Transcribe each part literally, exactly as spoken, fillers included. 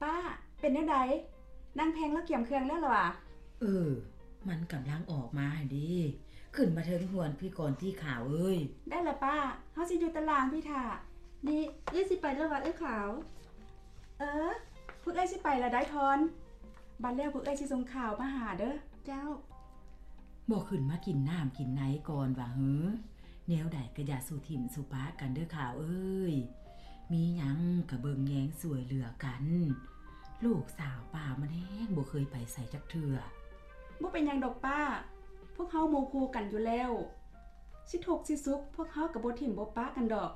ป้าเป็นยังไงนางแพงแล้วเกี่ยมเครื่องแล้วหรอวะเออมันกำลังออกมาดิขึ้นมาเทิงหวนพี่ก่อนที่ข่าวเอ้ยได้ละป้าเฮาสิอยู่ตารางพี่ถ่านี่เอ้ยสิไปแล้ววัดเอ้ยขาวเออพวกเอ้ยสิไปละได้ทอนบัดแล้วพวกเอ้ยสิส่งข่าวมาหาเด้อเจ้าบ่ขึ้นมากินน้ำกินไหนก่อนว่าเฮ้อแนวใดก็อย่าสู่ถิ่มสู่ป้ากันเด้อข่าวเอ้ยมีหยังกะเบิงแยงสวยเหลือกันลูกสาวป้ามันแห้งบ่เคยไปใส่จักเทื่อบ่เป็นหยังดอกป้าพวกเฮาหมู่คู่กันอยู่แล้วสิทุกข์สิสุขพวกเฮาก็บ่ถิ่มบ่ป้ากันดอก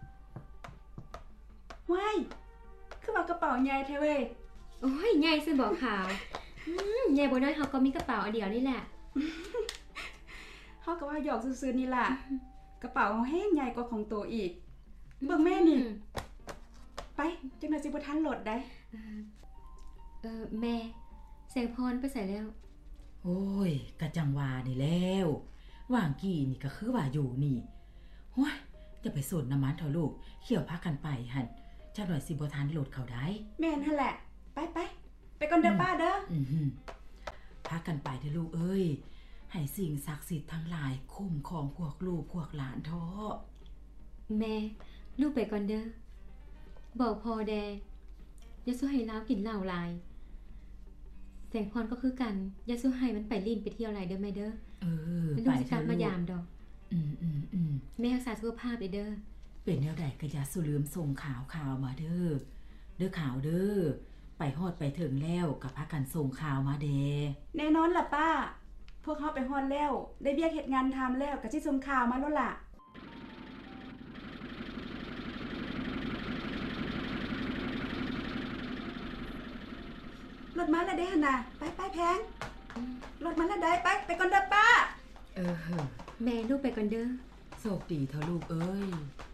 ว้ายคือว่ากระเป๋าใหญ่แท้เว้ยโอ้ยใหญ่ซื่อบอกข่าวอืมใหญ่บ่น้อยเฮาก็มีกระเป๋าอันเดียวนี่แหละเฮาก็ว่าหยอกซื่อๆนี่ล่ะกระเป๋าเฮาแห้งใหญ่กว่าของโตอีกเบิ่งแม่นี่ไปจังได๋สิบ่ทันรถได้เออแม่แสงพรไปใส่แล้วโอ้ยกะจังว่านี่แล้วว่างกี้นี่ก็คือว่าอยู่นี่โอ้ยจะไปสนน้ำมันเถอะลูกเขี่ยวพากันไปหั่นจักหน่อยสิบ่ทันรถเขาได้แม่นหั่นแหละไปๆ ไป, ไปก่อนเด้อป้าเด้ออือหือพากันไปเถอะลูกเอ้ยให้สิ่งศักดิ์สิทธิ์ทั้งหลายคุ้มครองพวกลูกพวกหลานเถอะแม่ลูกไปก่อนเด้อบอกพอแดอย่าสู้ให้ลาวกินเหล้าหลายแสงพรก็คือกันอย่าสู้ให้มันไปลิ้นไปเที่ยวหลายเด้อแม่เด้อเออไปสิกลับมายามดอกอืมอืมอืมแม่รักษาสุขภาพเด้อเป็นแนวใดก็อย่าสู้ลืมส่งข่าวข่าวมาเด้อเด้อข่าวเด้อไปฮอดไปถึงแล้วก็พากันส่งข่าวมาเด้แน่นอนล่ะป้าพวกเฮาไปฮอดแล้วได้เวียกเฮ็ดงานทำแล้วก็สิส่งข่าวมาแล้วล่ะรถมาแล้วเด้หั่นน่ะไปๆแพงรถมาแล้วได้ไปไปก่อนเด้อป้าเออแม่ลูกไปก่อนเด้อโชคดีเถอะลูกเอ้ย